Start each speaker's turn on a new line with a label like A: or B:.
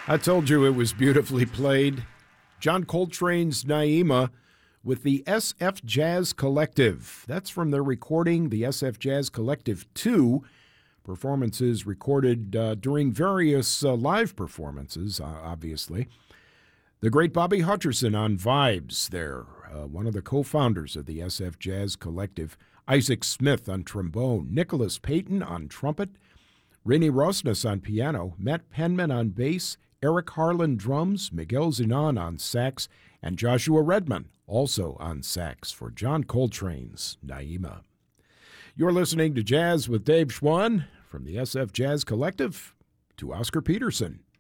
A: I told you it was beautifully played. John Coltrane's Naima with the SF Jazz Collective. That's from their recording, the SF Jazz Collective 2. Performances recorded during various live performances, obviously. The great Bobby Hutcherson on vibes there, one of the co-founders of the SF Jazz Collective. Isaac Smith on trombone, Nicholas Payton on trumpet, Rennie Rosnes on piano, Matt Penman on bass, Eric Harlan drums, Miguel Zenon on sax, and Joshua Redman also on sax for John Coltrane's Naima. You're listening to Jazz with Dave Schwann from the SF Jazz Collective. To Oscar Peterson.